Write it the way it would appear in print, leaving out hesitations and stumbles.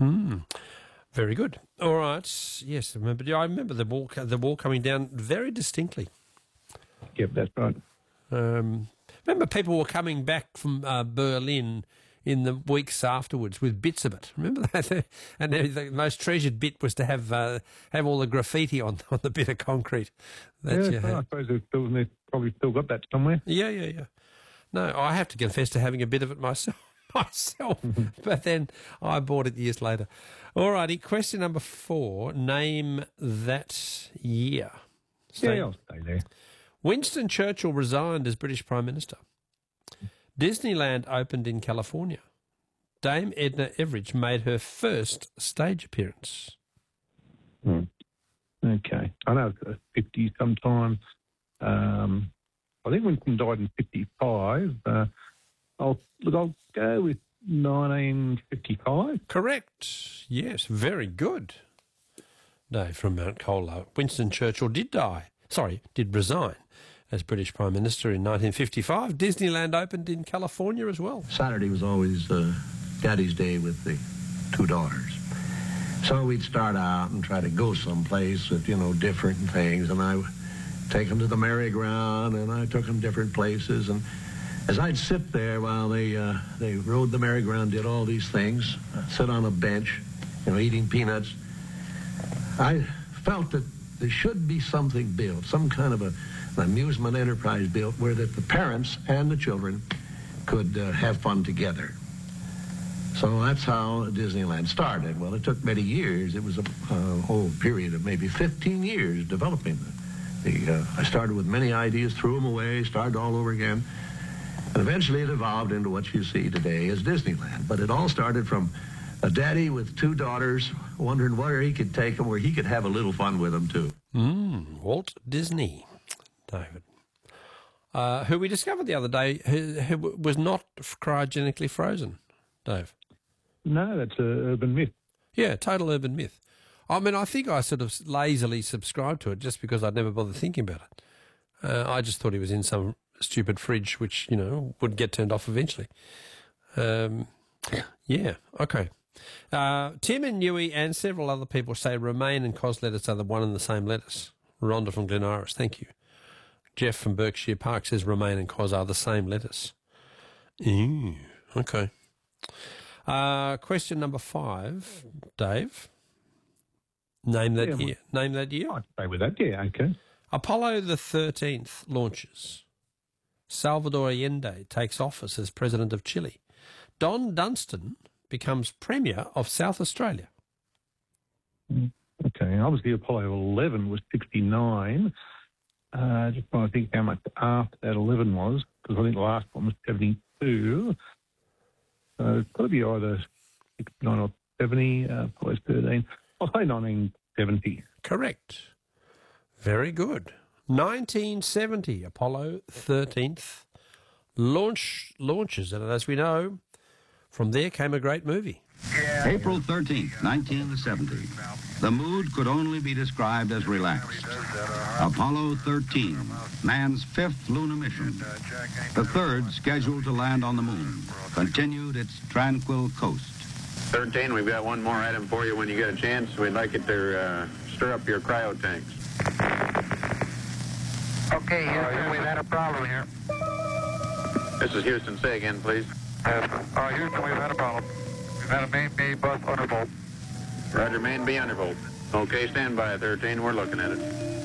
Very good. All right. Yes, I remember the wall coming down very distinctly. Yep, that's right. Remember people were coming back from Berlin in the weeks afterwards with bits of it. Remember that? And the most treasured bit was to have all the graffiti on the bit of concrete. That I suppose they've probably still got that somewhere. Yeah. No, I have to confess to having a bit of it myself. But then I bought it years later. All righty, question number 4. Name that year. I'll stay there. Winston Churchill resigned as British Prime Minister. Disneyland opened in California. Dame Edna Everage made her first stage appearance. Okay. I know it's 50 sometime. I think Winston died in 55. I'll go with 1955. Correct. Yes, very good. Dave from Mount Colah. Winston Churchill did resign as British Prime Minister in 1955. Disneyland opened in California as well. Saturday was always Daddy's Day with the 2 daughters. So we'd start out and try to go someplace with, different things. And I take them to the merry-go-round, and I took them different places. And as I'd sit there while they rode the merry-go-round, did all these things, sit on a bench, eating peanuts, I felt that there should be something built, some kind of an amusement enterprise built where that the parents and the children could have fun together. So that's how Disneyland started. Well, it took many years. It was a whole period of maybe 15 years developing. I started with many ideas, threw them away, started all over again. And eventually it evolved into what you see today as Disneyland. But it all started from a daddy with 2 daughters wondering where he could take them, where he could have a little fun with them, too. Walt Disney, David. Who we discovered the other day who was not cryogenically frozen, Dave. No, that's an urban myth. Yeah, total urban myth. I mean, I think I sort of lazily subscribed to it just because I'd never bothered thinking about it. I just thought he was in some stupid fridge which, would get turned off eventually. Yeah, okay. Tim and Newey and several other people say Romaine and Cos lettuce are the one and the same lettuce. Rhonda from Glen Iris, thank you. Jeff from Berkshire Park says Romaine and Cos are the same lettuce. Okay. Question number 5, Dave. Name that year. Name that year. I'd stay with that, yeah, okay. Apollo the 13th launches. Salvador Allende takes office as President of Chile. Don Dunstan becomes Premier of South Australia. Okay, obviously Apollo 11 was 69. Just trying to think how much after that 11 was, because I think the last one was 72. So it's got to be either 69 or 70, Apollo 13. I'll say 1970. Correct. Very good. 1970, Apollo 13th launches, and as we know, from there came a great movie. April 13th, 1970. The mood could only be described as relaxed. Apollo 13, man's 5th lunar mission. The 3rd scheduled to land on the moon, continued its tranquil coast. 13, we've got one more item for you when you get a chance. We'd like it to stir up your cryo tanks. Okay, Houston, we've had a problem here. This is Houston. Say again, please. Houston, we've had a problem. We've had a main B bus undervolt. Roger, main B undervolt. Okay, stand by, 13. We're looking at it.